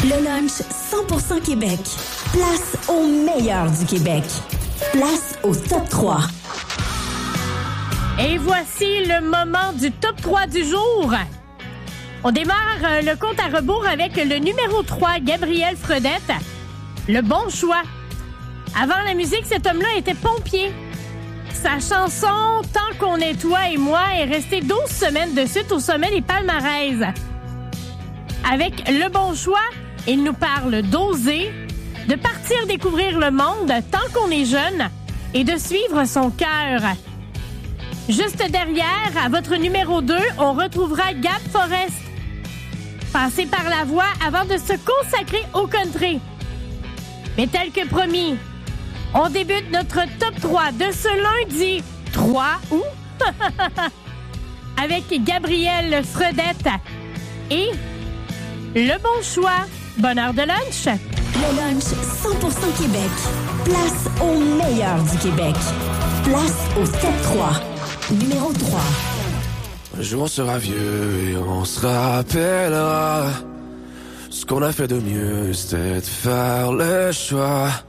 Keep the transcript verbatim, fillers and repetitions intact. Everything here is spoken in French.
Le lunch cent pour cent Québec. Place au meilleur du Québec. Place au top trois. Et voici le moment du top trois du jour. On démarre euh, le compte à rebours avec le numéro trois, Gabriel Fredette. Le bon choix. Avant la musique, cet homme-là était pompier. Sa chanson « Tant qu'on est toi et moi » est restée douze semaines de suite au sommet des palmarès. Avec le bon choix, il nous parle d'oser, de partir découvrir le monde tant qu'on est jeune et de suivre son cœur. Juste derrière, à votre numéro deux, on retrouvera Gab Forrest. Passé par la voix avant de se consacrer au country. Mais tel que promis, on débute notre top trois de ce lundi trois août avec Gabriel Fredette et le bon choix. Bonne heure de lunch. Le lunch cent pour cent Québec. Place au meilleur du Québec. Place au top trois. Numéro trois. Un jour on sera vieux et on se rappellera. Ce qu'on a fait de mieux, c'était de faire le choix